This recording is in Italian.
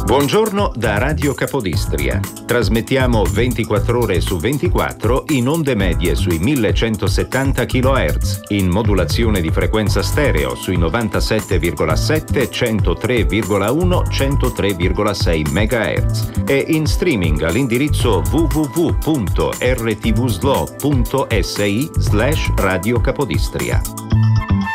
Buongiorno da Radio Capodistria. Trasmettiamo 24 ore su 24 in onde medie sui 1170 kHz, in modulazione di frequenza stereo sui 97,7, 103,1, 103,6 MHz e in streaming all'indirizzo www.rtvslo.si/Radio Capodistria.